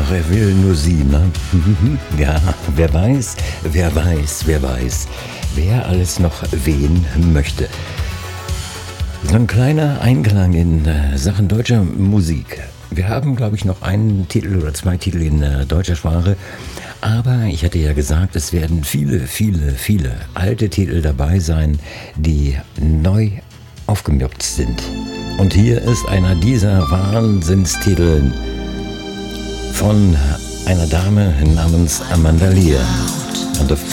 Ach, er will nur sie, ne? Ja, wer weiß, wer alles noch wen möchte. So ein kleiner Einklang in Sachen deutscher Musik. Wir haben, glaube ich, noch einen Titel oder zwei Titel in deutscher Sprache. Aber ich hatte ja gesagt, es werden viele alte Titel dabei sein, die neu aufgemürbt sind. Und hier ist einer dieser Wahnsinnstitel von einer Dame namens Amanda Lear.